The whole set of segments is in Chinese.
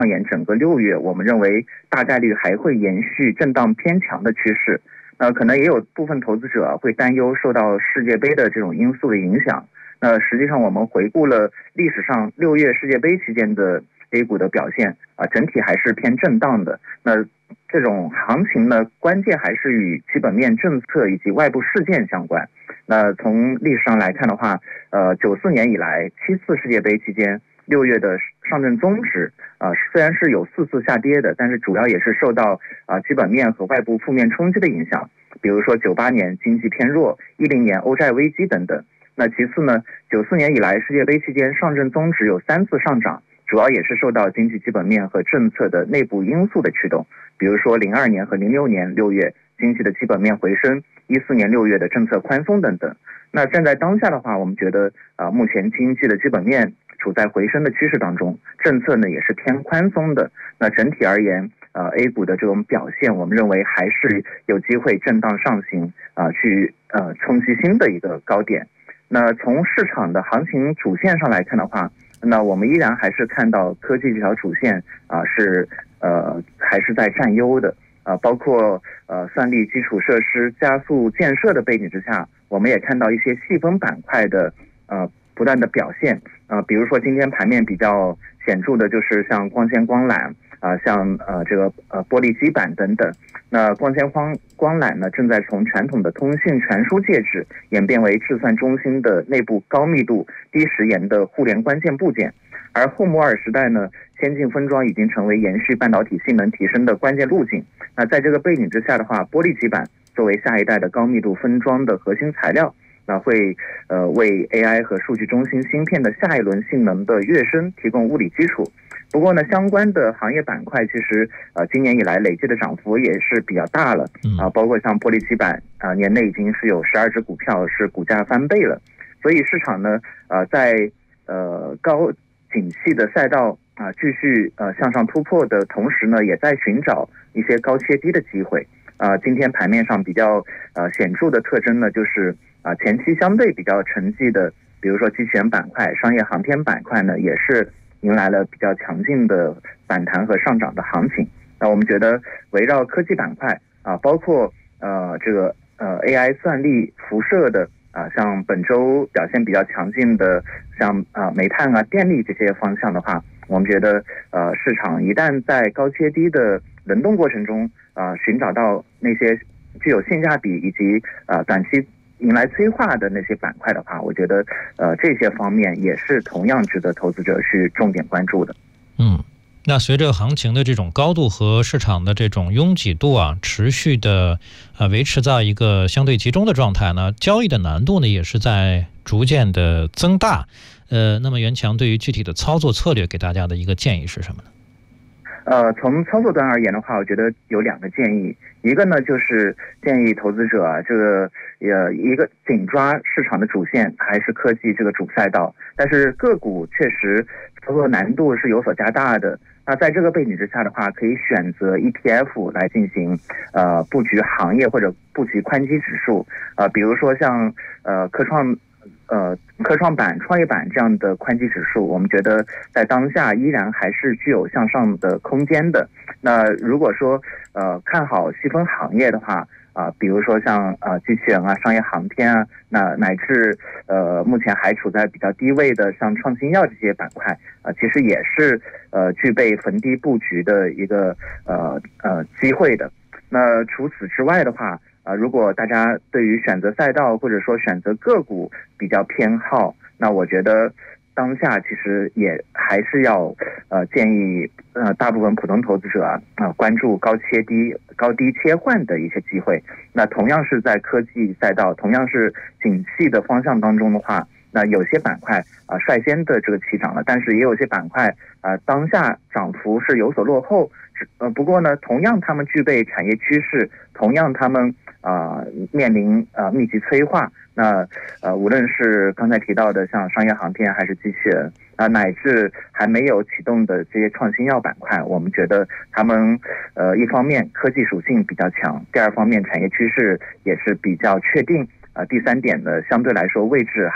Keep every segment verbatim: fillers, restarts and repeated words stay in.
演整个六月，我们认为大概率还会延续震荡偏强的趋势。那可能也有部分投资者会担忧受到世界杯的这种因素的影响。那实际上我们回顾了历史上六月世界杯期间的 A 股的表现啊，整体还是偏震荡的。那这种行情呢，关键还是与基本面政策以及外部事件相关。那从历史上来看的话，呃，九四年以来七次世界杯期间，六月的上证综指啊、呃，虽然是有四次下跌的，但是主要也是受到啊、呃、基本面和外部负面冲击的影响。比如说九八年经济偏弱，一零年欧债危机等等。那其次呢，九四年以来世界杯期间上证综指有三次上涨，主要也是受到经济基本面和政策的内部因素的驱动。比如说零二年和零六年六月经济的基本面回升，一四年六月的政策宽松等等。那站在当下的话，我们觉得啊、呃，目前经济的基本面处在回升的趋势当中，政策呢也是偏宽松的。那整体而言，呃 A 股的这种表现，我们认为还是有机会震荡上行啊、呃，去呃冲击新的一个高点。那从市场的行情主线上来看的话，那我们依然还是看到科技这条主线啊、呃、是呃还是在占优的啊、呃，包括呃算力基础设施加速建设的背景之下，我们也看到一些细分板块的呃不断的表现啊、呃，比如说今天盘面比较显著的就是像光纤光缆啊、呃，像呃这个呃玻璃基板等等。那光纤光光缆呢，正在从传统的通信传输介质演变为计算中心的内部高密度低时延的互联关键部件。而后摩尔时代呢，先进封装已经成为延续半导体性能提升的关键路径。那在这个背景之下的话，玻璃基板作为下一代的高密度封装的核心材料，那会呃为 A I 和数据中心芯片的下一轮性能的跃升提供物理基础。不过呢，相关的行业板块其实呃今年以来累计的涨幅也是比较大了啊、呃，包括像玻璃基板啊、呃，年内已经是有十二只股票是股价翻倍了。所以市场呢呃在呃高景气的赛道啊、呃、继续呃向上突破的同时呢，也在寻找一些高切低的机会啊、呃。今天盘面上比较呃显著的特征呢，就是啊、呃、前期相对比较沉寂的，比如说机器人板块、商业航天板块呢，也是迎来了比较强劲的反弹和上涨的行情。那我们觉得围绕科技板块啊，包括呃这个呃 A I 算力辐射的啊，像本周表现比较强劲的像啊煤炭啊电力这些方向的话，我们觉得呃市场一旦在高切低的轮动过程中啊，寻找到那些具有性价比以及啊短期迎来催化的那些板块的话，我觉得呃这些方面也是同样值得投资者去重点关注的。 嗯，那随着行情的这种高度和市场的这种拥挤度啊，持续的呃维持在一个相对集中的状态呢，交易的难度呢也是在逐渐的增大。呃，那么袁强对于具体的操作策略给大家的一个建议是什么呢？ 呃，从操作端而言的话，我觉得有两个建议。一个呢，就是建议投资者啊，这个呃一个紧抓市场的主线还是科技这个主赛道，但是个股确实操作难度是有所加大的。那在这个背景之下的话，可以选择 E T F 来进行呃布局行业或者布局宽基指数啊、呃，比如说像呃科创。呃，科创板、创业板这样的宽基指数，我们觉得在当下依然还是具有向上的空间的。那如果说呃看好细分行业的话啊、呃，比如说像呃机器人啊、商业航天啊，那乃至呃目前还处在比较低位的像创新药这些板块啊、呃，其实也是呃具备逢低布局的一个呃呃机会的。那除此之外的话，啊、呃，如果大家对于选择赛道或者说选择个股比较偏好，那我觉得当下其实也还是要呃建议呃大部分普通投资者啊、呃、关注高切低、高低切换的一些机会。那同样是在科技赛道，同样是景气的方向当中的话，那有些板块啊、呃、率先的这个起涨了，但是也有些板块啊、呃、当下涨幅是有所落后。呃，不过呢，同样他们具备产业趋势，同样他们啊、呃、面临啊、呃、密集催化。那呃，无论是刚才提到的像商业航天还是机器人啊、呃，乃至还没有启动的这些创新药板块，我们觉得他们呃一方面科技属性比较强，第二方面产业趋势也是比较确定啊、呃，第三点呢，相对来说位置还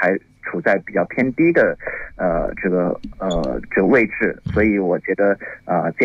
处在比较偏低的呃这个呃这个位置，所以我觉得呃。